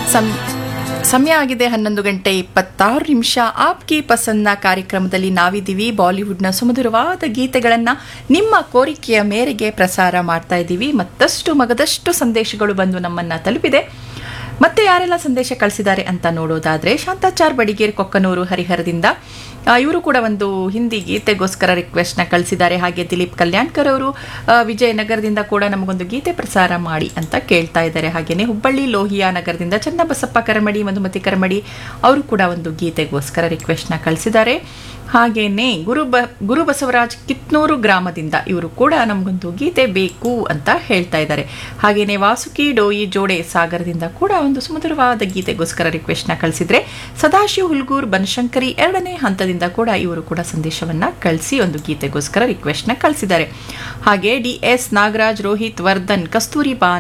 ಸಮಯ ಆಗಿದೆ 11:26 ಆಪ್ಕಿ ಪಸಂದ್ನ ಕಾರ್ಯಕ್ರಮದಲ್ಲಿ ನಾವಿದ್ದೀವಿ. ಬಾಲಿವುಡ್ನ ಸುಮಧುರವಾದ ಗೀತೆಗಳನ್ನು ನಿಮ್ಮ ಕೋರಿಕೆಯ ಮೇರೆಗೆ ಪ್ರಸಾರ ಮಾಡ್ತಾ ಇದ್ದೀವಿ. ಮತ್ತಷ್ಟು ಮಗದಷ್ಟು ಸಂದೇಶಗಳು ಬಂದು ನಮ್ಮನ್ನು ತಲುಪಿದೆ. ಮತ್ತೆ ಯಾರೆಲ್ಲ ಸಂದೇಶ ಕಳಿಸಿದ್ದಾರೆ ಅಂತ ನೋಡೋದಾದರೆ, ಶಾಂತಾಚಾರ್ ಬಡಿಗೇರ್ ಕೊಕ್ಕನೂರು ಹರಿಹರದಿಂದ ಇವರು ಕೂಡ ಒಂದು ಹಿಂದಿ ಗೀತೆಗೋಸ್ಕರ ರಿಕ್ವೆಸ್ಟ್ನ ಕಳಿಸಿದ್ದಾರೆ. ಹಾಗೆ ದಿಲೀಪ್ ಕಲ್ಯಾಣ್ಕರ್ ಅವರು ವಿಜಯನಗರದಿಂದ ಕೂಡ ನಮಗೊಂದು ಗೀತೆ ಪ್ರಸಾರ ಮಾಡಿ ಅಂತ ಕೇಳ್ತಾ ಇದ್ದಾರೆ. ಹಾಗೆಯೇ ಹುಬ್ಬಳ್ಳಿ ಲೋಹಿಯಾ ನಗರದಿಂದ ಚನ್ನಬಸಪ್ಪ ಕರಮಡಿ, ಮಧುಮತಿ ಕರಮಡಿ ಅವರು ಕೂಡ ಒಂದು ಗೀತೆಗೋಸ್ಕರ ರಿಕ್ವೆಸ್ಟ್ನ ಕಳಿಸಿದ್ದಾರೆ. ಹಾಗೆಯೇ ಗುರು ಬಸವರಾಜ್ ಕಿತ್ನೂರು ಗ್ರಾಮದಿಂದ ಇವರು ಕೂಡ ನಮಗೊಂದು ಗೀತೆ ಬೇಕು ಅಂತ ಹೇಳ್ತಾ ಇದ್ದಾರೆ. ಹಾಗೆಯೇ ವಾಸುಕಿ ಡೋಯಿ ಜೋಡೆ ಸಾಗರದಿಂದ ಕೂಡ ಒಂದು ಸುಮಧುರವಾದ ಗೀತೆಗೋಸ್ಕರ ರಿಕ್ವೆಸ್ಟ್ನ ಕಳಿಸಿದ್ರೆ, ಸದಾಶಿವ್ ಹುಲ್ಗೂರ್ ಬನಶಂಕರಿ 2ನೇ ಹಂತದಿಂದ ಕೂಡ ಇವರು ಕೂಡ ಸಂದೇಶವನ್ನ ಕಳಿಸಿ ಒಂದು ಗೀತೆಗೋಸ್ಕರ ರಿಕ್ವೆಸ್ಟ್ನ ಕಳಿಸಿದ್ದಾರೆ. ಹಾಗೆ DS ನಾಗರಾಜ್, ರೋಹಿತ್ ವರ್ಧನ್, ಕಸ್ತೂರಿ ಬಾ